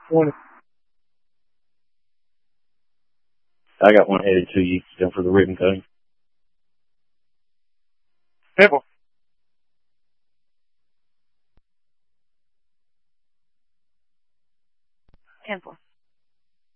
20. I got one headed to you down for the ribbon cutting. Pimple. 10-4.